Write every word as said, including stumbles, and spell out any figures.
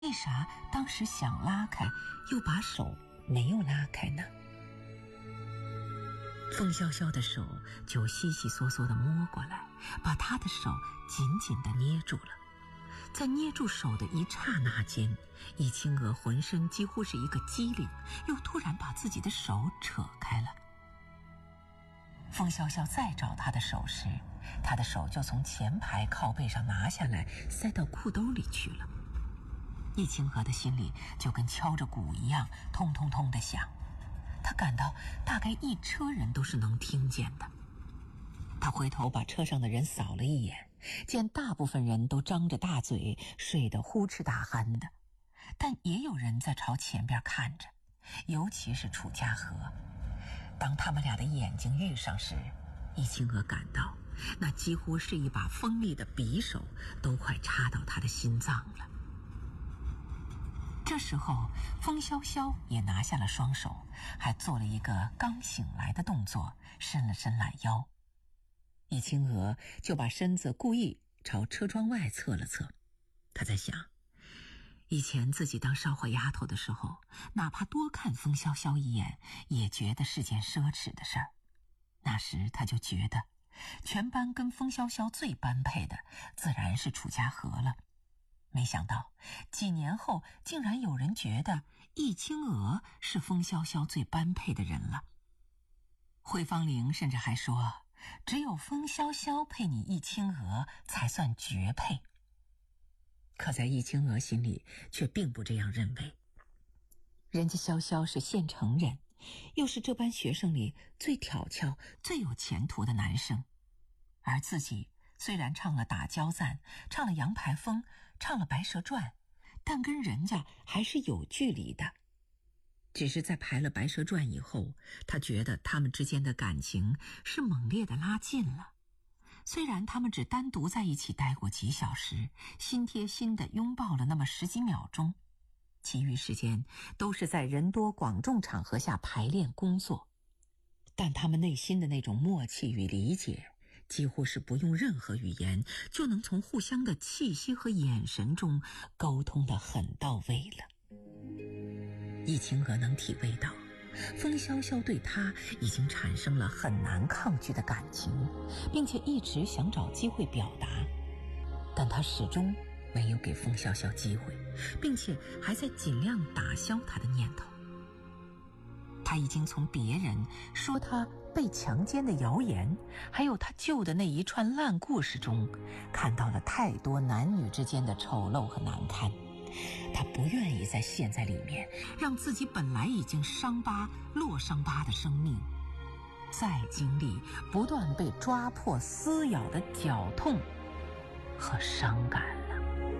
为啥当时想拉开，又把手没有拉开呢？风萧萧的手就悉悉嗦嗦地摸过来，把他的手紧紧地捏住了。在捏住手的一刹那间，易清娥浑身几乎是一个机灵，又突然把自己的手扯开了。风萧萧再找他的手时，他的手就从前排靠背上拿下来，塞到裤兜里去了。易清娥的心里就跟敲着鼓一样，通通通地响。他感到大概一车人都是能听见的。他回头把车上的人扫了一眼，见大部分人都张着大嘴，睡得呼哧大鼾的，但也有人在朝前边看着，尤其是楚家河。当他们俩的眼睛遇上时，易清娥感到那几乎是一把锋利的匕首都快插到他的心脏了。这时候风萧萧也拿下了双手，还做了一个刚醒来的动作，伸了伸懒腰。易清娥就把身子故意朝车窗外侧了侧。她在想，以前自己当烧火丫头的时候，哪怕多看风萧萧一眼，也觉得是件奢侈的事儿。那时她就觉得全班跟风萧萧最般配的自然是楚家河了。没想到几年后竟然有人觉得易清娥是风萧萧最般配的人了。惠芳玲甚至还说，只有风萧萧配你易清娥才算绝配。可在易清娥心里却并不这样认为。人家萧萧是县城人，又是这班学生里最挑翘最有前途的男生，而自己虽然唱了打交赞，唱了杨排风，唱了白蛇传，但跟人家还是有距离的。只是在排了白蛇传以后，他觉得他们之间的感情是猛烈的拉近了。虽然他们只单独在一起待过几小时，心贴心的拥抱了那么十几秒钟，其余时间都是在人多广众场合下排练工作，但他们内心的那种默契与理解几乎是不用任何语言就能从互相的气息和眼神中沟通得很到位了。易清娥能体会到风萧萧对他已经产生了很难抗拒的感情，并且一直想找机会表达，但他始终没有给风萧萧机会，并且还在尽量打消他的念头。他已经从别人说他被强奸的谣言，还有他旧的那一串烂故事中，看到了太多男女之间的丑陋和难堪。他不愿意在陷在里面，让自己本来已经伤疤落伤疤的生命，再经历不断被抓破撕咬的绞痛和伤感。